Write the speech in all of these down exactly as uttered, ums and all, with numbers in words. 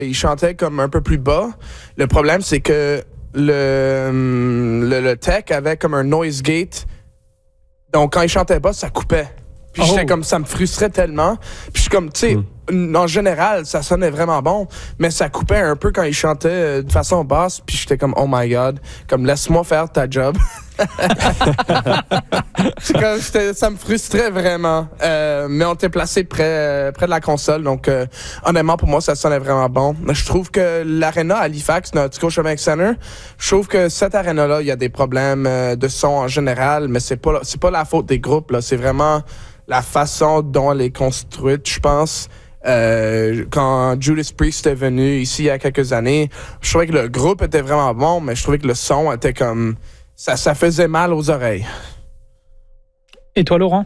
Il chantait comme un peu plus bas. Le problème, c'est que le, le, le tech avait comme un noise gate. Donc, quand il chantait bas, ça coupait. Puis Oh. j'étais comme, ça me frustrait tellement. Puis je suis comme, tu sais, mm. en général, ça sonnait vraiment bon, mais ça coupait un peu quand il chantait euh, de façon basse. Puis j'étais comme, oh my God, comme, laisse-moi faire ta job. C'est comme, j'étais- ça me frustrait vraiment. Euh, mais on était placé près, euh, près de la console, donc euh, honnêtement, pour moi, ça sonnait vraiment bon. Je trouve que l'aréna à Halifax, notre Scotiabank Center, je trouve que cette aréna-là, il y a des problèmes euh, de son en général, mais c'est pas, c'est pas la faute des groupes, là. C'est vraiment la façon dont elle est construite, je pense. Euh, quand Judas Priest est venu ici il y a quelques années, je trouvais que le groupe était vraiment bon, mais je trouvais que le son était comme... Ça, ça faisait mal aux oreilles. Et toi, Laurent?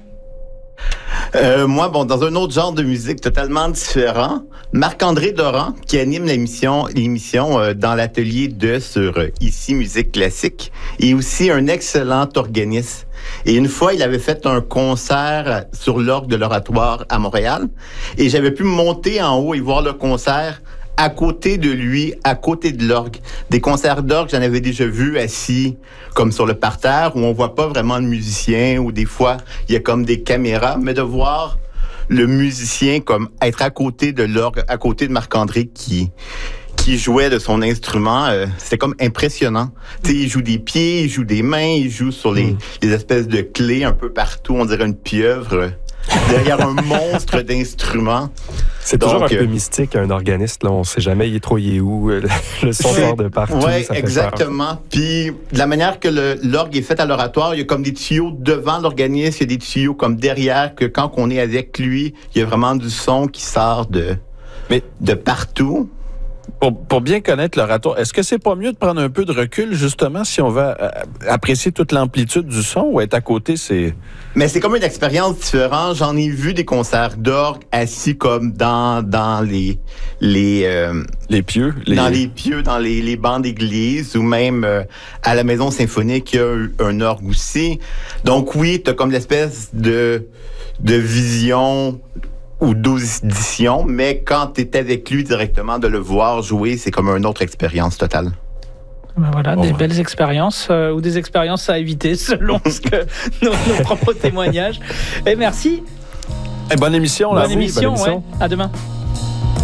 Euh, moi, bon, dans un autre genre de musique totalement différent, Marc-André Doran, qui anime l'émission, l'émission euh, dans l'atelier de sur euh, Ici Musique Classique, est aussi un excellent organiste. Et une fois, il avait fait un concert sur l'orgue de l'Oratoire à Montréal, et j'avais pu monter en haut et voir le concert à côté de lui, à côté de l'orgue. Des concerts d'orgue, j'en avais déjà vu assis comme sur le parterre, où on voit pas vraiment le musicien, ou des fois, il y a comme des caméras, mais de voir le musicien comme être à côté de l'orgue, à côté de Marc-André qui qui jouait de son instrument, euh, c'était comme impressionnant. Tu sais, il joue des pieds, il joue des mains, il joue sur les, mm. les espèces de clés un peu partout, on dirait une pieuvre, derrière un monstre d'instruments. C'est Donc, toujours un euh, peu mystique, un organiste. Là, on ne sait jamais il est trop, il est où. Le, le son sort de partout. Oui, ça fait exactement. Puis, de la manière que le, l'orgue est fait à l'oratoire, il y a comme des tuyaux devant l'organiste, il y a des tuyaux comme derrière, que quand on est avec lui, il y a vraiment du son qui sort de, Mais, de partout. Pour, pour bien connaître l'oratoire, est-ce que c'est pas mieux de prendre un peu de recul, justement, si on va euh, apprécier toute l'amplitude du son, ou être à côté, c'est... Mais c'est comme une expérience différente. J'en ai vu des concerts d'orgue assis comme dans dans les les euh, Les pieux? Les... dans les pieux, dans les, les bancs d'église, ou même euh, à la maison symphonique, il y a un, un orgue aussi. Donc oui, t'as comme l'espèce de de vision ou d'audition, mais quand t'es avec lui directement, de le voir jouer, c'est comme une autre expérience totale. Ben voilà, Bon, des ouais. belles expériences euh, ou des expériences à éviter selon ce que nos, nos propres témoignages. Et merci. Eh, bonne émission, là. Bonne oui, émission, bonne émission. ouais. À demain.